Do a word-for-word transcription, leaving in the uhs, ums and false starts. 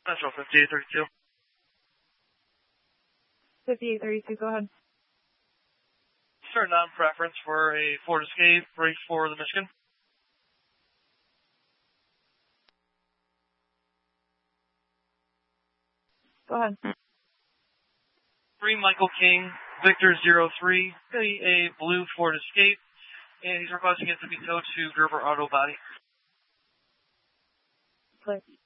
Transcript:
Central fifty-eight thirty-two. fifty-eight thirty-two, go ahead. Sir, non-preference for a Ford Escape, break for the Michigan. Go ahead. Three Michael King, Victor zero three, a blue Ford Escape, and he's requesting it to be towed to Gerber Auto Body. Click.